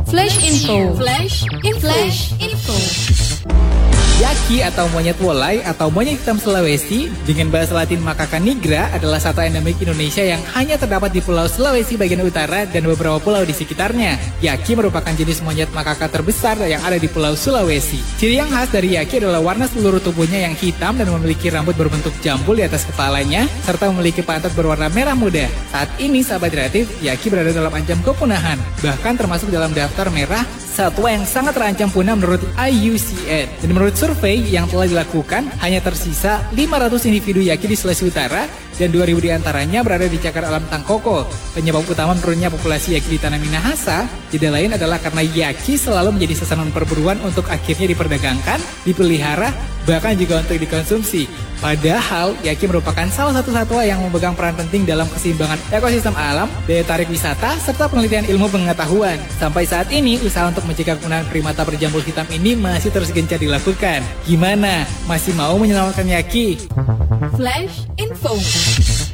Flash Info. Flash Info. Flash Info. Yaki atau monyet wolai atau monyet hitam Sulawesi dengan bahasa Latin Macaca nigra adalah satu endemik Indonesia yang hanya terdapat di Pulau Sulawesi bagian utara dan beberapa pulau di sekitarnya. Yaki merupakan jenis monyet makaka terbesar yang ada di Pulau Sulawesi. Ciri yang khas dari Yaki adalah warna seluruh tubuhnya yang hitam dan memiliki rambut berbentuk jambul di atas kepalanya serta memiliki pantat berwarna merah muda. Saat ini sahabat kreatif, Yaki berada dalam ancam kepunahan, bahkan termasuk dalam daftar merah satwa yang sangat terancam punah menurut IUCN. Dan menurut survei yang telah dilakukan, hanya tersisa 500 individu Yaki di Sulawesi Utara dan 2.000 diantaranya berada di Cakar Alam Tangkoko. Penyebab utama menurunnya populasi Yaki di Tanah Minahasa tidak lain adalah karena Yaki selalu menjadi sasaran perburuan untuk akhirnya diperdagangkan, dipelihara, bahkan juga untuk dikonsumsi. Padahal Yaki merupakan salah satu satwa yang memegang peran penting dalam keseimbangan ekosistem alam, daya tarik wisata, serta penelitian ilmu pengetahuan. Sampai saat ini, usaha untuk mencegah kepunahan primata berjambul hitam ini masih terus gencar dilakukan. Gimana? Masih mau menyelamatkan Yaki? Flash Info.